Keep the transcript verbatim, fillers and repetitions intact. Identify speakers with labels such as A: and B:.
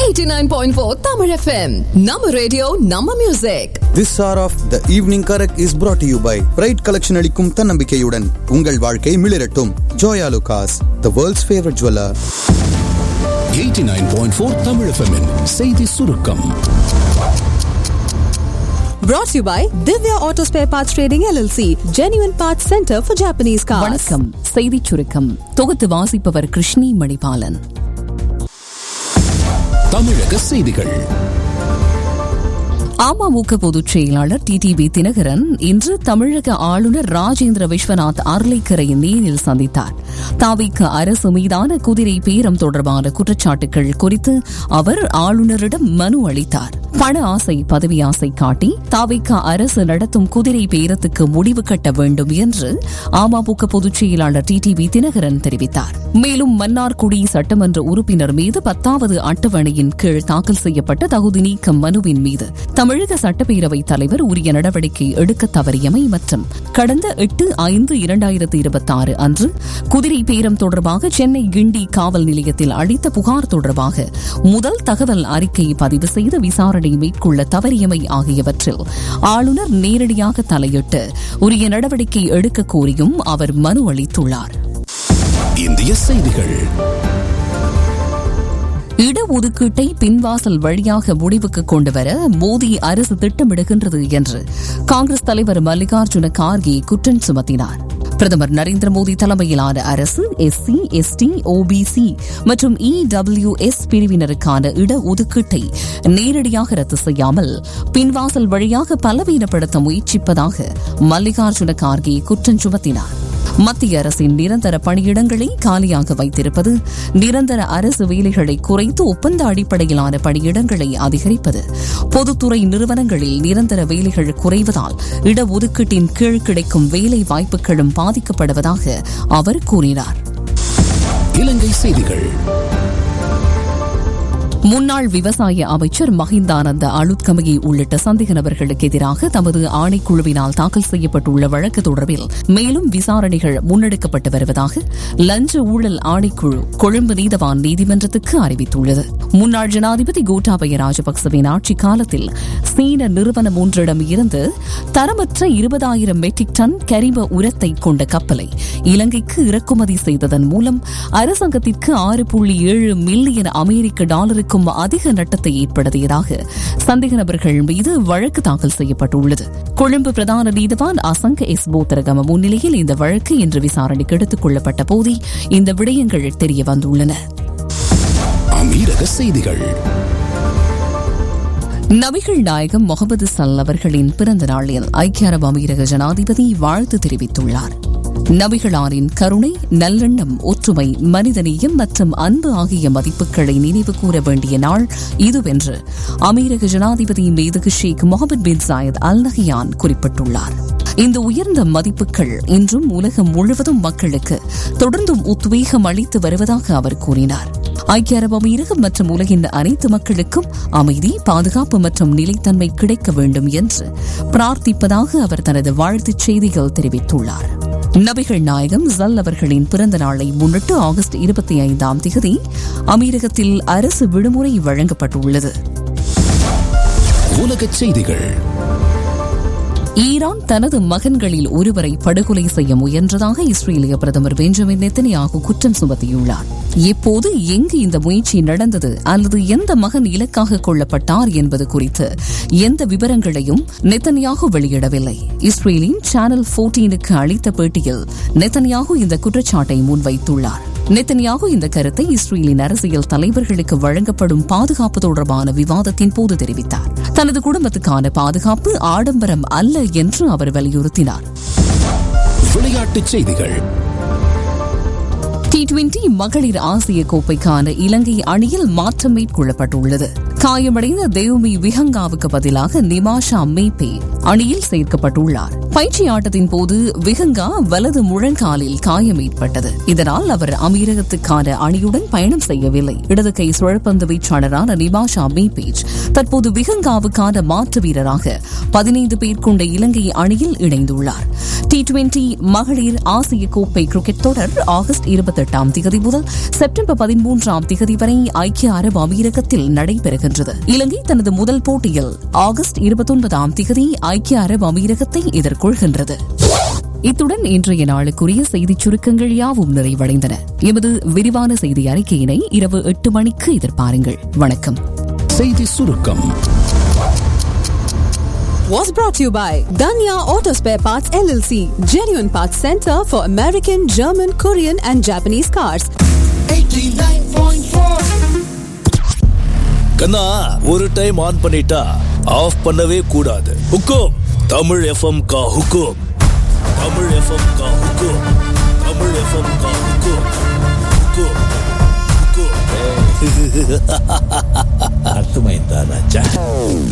A: eighty-nine point four Tamil F M. Nama radio, Nama music.
B: This hour of the evening correct is brought to you by Pride Collection அளிக்கும் தன்னம்பிக்கையுடன் உங்கள் வாழ்க்கை மிளிரட்டும். Joya Lucas, the world's favorite jeweler.
C: eighty-nine point four Tamil F M -இன் செய்தி சுருக்கம்.
A: Brought to you by Divya Auto Spare Parts Trading L L C, Genuine Parts Center for Japanese cars.
D: வணக்கம். செய்தி சுருக்கம் தொகுத்து வாசிப்பவர் கிருஷ்ணி மணிபாலன்.
C: தமிழக செய்திகள்.
D: அமமுக பொதுச் செயலாளர் டிடிவி தினகரன் இன்று தமிழக ஆளுநர் ராஜேந்திர விஸ்வநாத் அர்லேக்கரை நேரில் சந்தித்தார். தாவிக அரசு மீதான குதிரை பேரம் தொடர்பான குற்றச்சாட்டுகள் குறித்து அவர் ஆளுநரிடம் மனு அளித்தார். பண ஆசை, பதவி ஆசை காட்டி தாவிக அரசு நடத்தும் குதிரை பேரத்துக்கு முடிவு கட்ட வேண்டும் என்று அமமுக பொதுச் செயலாளர் டிடிவி தினகரன் தெரிவித்தார். மேலும் மன்னார்குடி சட்டமன்ற உறுப்பினர் மீது பத்தாவது அட்டவணையின் கீழ் தாக்கல் செய்யப்பட்ட தகுதி நீக்கம் மனுவின் மீது தமிழக சட்டப்பேரவைத் தலைவர் உரிய நடவடிக்கை எடுக்க தவறியமை மற்றும் கடந்த எட்டு ஐந்து இரண்டாயிரத்து இருபத்தி ஆறு அன்று குதிரை பேரம் தொடர்பாக சென்னை கிண்டி காவல் நிலையத்தில் அளித்த புகார் தொடர்பாக முதல் தகவல் அறிக்கை பதிவு செய்து விசாரணை மேற்கொள்ள தவறியமை ஆகியவற்றில் ஆளுநர் நேரடியாக தலையிட்டு உரிய நடவடிக்கை எடுக்க கோரியும் அவர் மனு அளித்துள்ளார்.
C: இந்திய செய்திகள்.
D: இடஒதுக்கீட்டை பின்வாசல் வழியாக முடிவுக்கு கொண்டுவர மோடி அரசு திட்டமிடுகின்றது என்று காங்கிரஸ் தலைவர் மல்லிகார்ஜுன கார்கே குற்றம் சுமத்தினார். பிரதமர் நரேந்திர மோடி தலைமையிலான அரசு எஸ்சி, எஸ்டி, ஓபிசி மற்றும் இடபிள்யூஎஸ் பிரிவினருக்கான இடஒதுக்கீட்டை நேரடியாக ரத்து செய்யாமல் பின்வாசல் வழியாக பலவீனப்படுத்த முயற்சிப்பதாக மல்லிகார்ஜுன கார்கே குற்றம் சுமத்தினார். மத்திய அரசின் நிரந்தர பணியிடங்களை காலியாக வைத்திருப்பது, நிரந்தர அரசு வேலைகளை குறைத்து ஒப்பந்த அடிப்படையிலான பணியிடங்களை அதிகரிப்பது, பொதுத்துறை நிறுவனங்களில் நிரந்தர வேலைகள் குறைவதால் இடஒதுக்கீட்டின் கீழ் கிடைக்கும் வேலை வாய்ப்புகளும் பாதிக்கப்படுவதாக அவர் கூறினார்.
C: இலங்கை செய்திகள்.
D: முன்னாள் விவசாய அமைச்சர் மஹிந்தானந்த அலுத்கமகி உள்ளிட்ட சந்தேக நபர்களுக்கு எதிராக தமது ஆணைக்குழுவினால் தாக்கல் செய்யப்பட்டுள்ள வழக்கு தொடர்பில் மேலும் விசாரணைகள் முன்னெடுக்கப்பட்டு வருவதாக லஞ்ச ஊழல் ஆணைக்குழு கொழும்பு நீதவான் நீதிமன்றத்துக்கு அறிவித்துள்ளது. முன்னாள் ஜனாதிபதி கோட்டாபய ராஜபக்சவின் ஆட்சி காலத்தில் சீன நிறுவனம் ஒன்றிடம் இருந்து தரமற்ற இருபதாயிரம் மெட்ரிக் டன் கரிம உரத்தை கொண்ட கப்பலை இலங்கைக்கு இறக்குமதி செய்ததன் மூலம் அரசாங்கத்திற்கு ஆறு புள்ளி ஏழு மில்லியன் அமெரிக்க டாலருக்கு அதிக நட்டத்தை ஏற்படுத்தியதாக சந்தேக நபர்கள் மீது வழக்கு தாக்கல் செய்யப்பட்டுள்ளது. கொழும்பு பிரதான நீதிவான் அசங்க எஸ் போத்தரகம முன்னிலையில் இந்த வழக்கு இன்று விசாரணைக்கு எடுத்துக் கொள்ளப்பட்ட போதே இந்த விடயங்கள் தெரியவந்துள்ளன.
C: அமீரக செய்திகள்.
D: நபிகள் நாயகம் முகமது சல் அவர்களின் பிறந்த நாளில் ஐக்கிய அரபு அமீரக ஜனாதிபதி வாழ்த்து தெரிவித்துள்ளார். நபிகளாரின் கருணை, நல்லெண்ணம், ஒற்றுமை, மனிதநேயம் மற்றும் அன்பு ஆகிய மதிப்புகளை நினைவு கூற வேண்டிய நாள் இதுவென்று அமீரக ஜனாதிபதி மேதகு ஷேக் முகமது பின் சாயத் அல் நஹியான் குறிப்பிட்டுள்ளார். இந்த உயர்ந்த மதிப்புகள் இன்றும் உலகம் முழுவதும் மக்களுக்கு தொடர்ந்தும் உத்வேகம் அளித்து வருவதாக அவர் கூறினார். ஐக்கிய அரபு அமீரகம் மற்றும் உலகின் அனைத்து மக்களுக்கும் அமைதி, பாதுகாப்பு மற்றும் நிலைத்தன்மை கிடைக்க வேண்டும் என்று பிரார்த்திப்பதாக அவர் தனது வாழ்த்துச் செய்திகள் தெரிவித்துள்ளார். நபிகள் நாயகம் ஜல் அவர்களின் பிறந்த நாளை முன்னிட்டு ஆகஸ்ட் இருபத்தி ஐந்தாம் தேதி அமீரகத்தில் அரசு விடுமுறை வழங்கப்பட்டுள்ளது.
C: உலகச் செய்திகள்.
D: ஈரான் தனது மகன்களில் ஒருவரை படுகொலை செய்ய முயன்றதாக இஸ்ரேலிய பிரதமர் பெஞ்சமின் நெத்தனியாகு குற்றம் சுமத்தியுள்ளார். எப்போது, எங்கு இந்த முயற்சி நடந்தது அல்லது எந்த மகன் இலக்காக கொள்ளப்பட்டார் என்பது குறித்து எந்த விவரங்களையும் நெத்தனியாகு வெளியிடவில்லை. இஸ்ரேலின் சேனல் பதினான்குக்கு அளித்த பேட்டியில் நெத்தனியாகு இந்த குற்றச்சாட்டை முன்வைத்துள்ளார். நெத்தனியாகு இந்த கருத்தை இஸ்ரேலின் அரசியல் தலைவர்களுக்கு வழங்கப்படும் பாதுகாப்பு தொடர்பான விவாதத்தின் போது தெரிவித்தார். தனது குடும்பத்துக்கான பாதுகாப்பு ஆடம்பரம் அல்ல என்று அவர் வலியுறுத்தினார்.
C: விளையாட்டுச் செய்திகள்.
D: டி டுவெண்டி மகளிர் ஆசிய கோப்பைக்கான இலங்கை அணியில் மாற்றம் மேற்கொள்ளப்பட்டுள்ளது. காயமடைந்த தேவ்மி விஹங்காவுக்கு பதிலாக நிமாஷா மேபே அணியில் சேர்க்கப்பட்டுள்ளார். பயிற்சி ஆட்டத்தின் போது விஹங்கா வலது முழங்காலில் காயம் ஏற்பட்டது. இதனால் அவர் அமீரகத்துக்கான அணியுடன் பயணம் செய்யவில்லை. இடது கை சுழற்பந்து வீச்சாளரான நிமாஷா மேபேஜ் தற்போது விஹங்காவுக்கான மாற்று வீரராக பதினைந்து பேர் கொண்ட இலங்கை அணியில் இணைந்துள்ளார். டி டுவெண்டி மகளிர் ஆசிய கோப்பை கிரிக்கெட் தொடர் ஆகஸ்ட் இருபத்தி எட்டாம் திகதி முதல் செப்டம்பர் பதிமூன்றாம் திகதி வரை ஐக்கிய அரபு அமீரகத்தில் நடைபெறுகின்றது. இலங்கை தனது முதல் போட்டியில் ஆகஸ்ட் இருபத்தி ஒன்பதாம் திகதி ஐக்கிய அரபு அமீரகத்தை எதிர்கொள்கின்றது. இத்துடன் இன்றைய நாளுக்குரிய செய்திச் சுருக்கங்கள் யாவும் நிறைவடைந்தன. எமது விரிவான செய்தி அறிக்கையினை இரவு எட்டு மணிக்கு எதிர்பாருங்கள். வணக்கம்.
C: செய்தி சுருக்கம்
A: Was brought to you by Danya Auto Spare Parts L L C, Genuine Parts Center for American, German, Korean and Japanese cars.
E: eighty-nine point four
F: கண்ணா, ஒரு டைம் ஆன் பண்ணிட்டா ஆஃப் பண்ணவே கூடாது. ஹுக்கும் தமிழ் எஃப்எம் கா ஹுக்கும், தமிழ் எஃப்எம் கா ஹுக்கும், தமிழ் எஃப்எம் கா ஹுக்கும், ஹுக்கும் ஹுக்கும். அர்த்தமாயிருந்தா ராஜா?